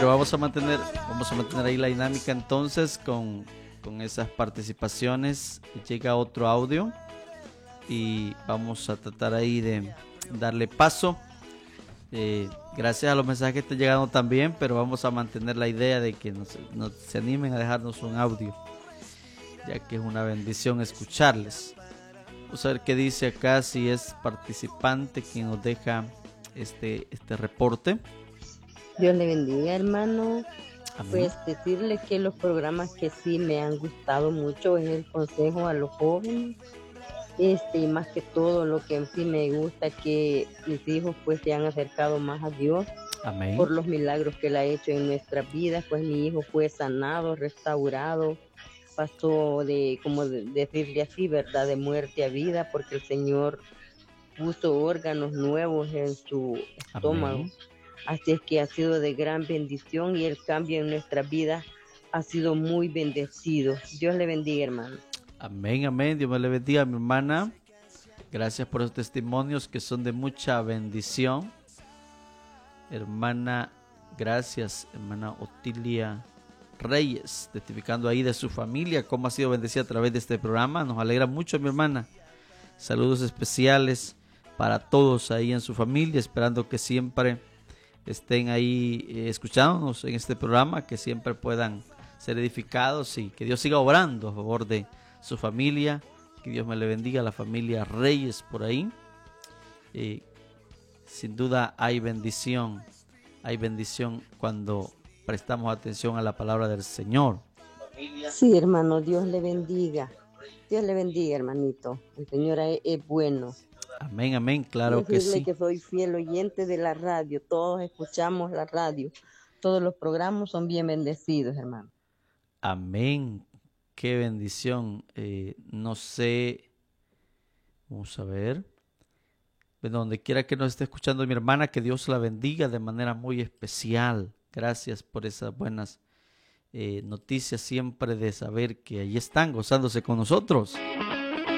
Pero vamos a mantener ahí la dinámica entonces con esas participaciones. Llega otro audio y vamos a tratar ahí de darle paso. Gracias a los mensajes que están llegando también, pero vamos a mantener la idea de que nos se animen a dejarnos un audio, ya que es una bendición escucharles. Vamos a ver qué dice acá, si es participante quien nos deja este reporte. Dios le bendiga, hermano. Amén. Pues decirle que los programas que sí me han gustado mucho es el consejo a los jóvenes. Y más que todo lo que en sí me gusta, que mis hijos pues se han acercado más a Dios. Amén. Por los milagros que Él ha hecho en nuestras vidas. Pues mi hijo fue sanado, restaurado, pasó decirle así, verdad, de muerte a vida, porque el Señor puso órganos nuevos en su estómago. Amén. Así es que ha sido de gran bendición y el cambio en nuestra vida ha sido muy bendecido. Dios le bendiga, hermano. Amén, amén. Dios me le bendiga, mi hermana. Gracias por esos testimonios que son de mucha bendición. Hermana, gracias, hermana Otilia Reyes, testificando ahí de su familia, cómo ha sido bendecida a través de este programa. Nos alegra mucho, mi hermana. Saludos especiales para todos ahí en su familia, esperando que siempre estén ahí escuchándonos en este programa, que siempre puedan ser edificados y que Dios siga obrando a favor de su familia. Que Dios me le bendiga a la familia Reyes por ahí. Sin duda hay bendición cuando prestamos atención a la palabra del Señor. Sí, hermano, Dios le bendiga. Dios le bendiga, hermanito. El Señor es bueno. Amén, amén, claro que sí. Que soy fiel oyente de la radio. Todos escuchamos la radio. Todos los programas son bien bendecidos, hermano. Amén. Qué bendición. No sé. Vamos a ver. Donde quiera que nos esté escuchando mi hermana, que Dios la bendiga de manera muy especial. Gracias por esas buenas noticias siempre de saber que allí están gozándose con nosotros.